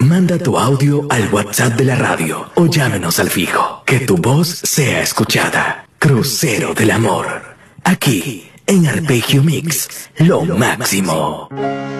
Manda tu audio al WhatsApp de la radio o llámenos al fijo. Que tu voz sea escuchada. Crucero del Amor. Aquí, en Arpegio Mix, lo máximo.